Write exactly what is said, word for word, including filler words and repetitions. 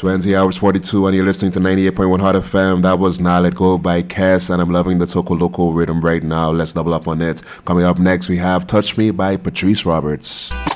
twenty hours forty-two, and you're listening to ninety-eight point one Hot F M. That was Nah Let Go by Cass, and I'm loving the Toco Loco rhythm right now. Let's double up on it. Coming up next, we have Touch Me by Patrice Roberts.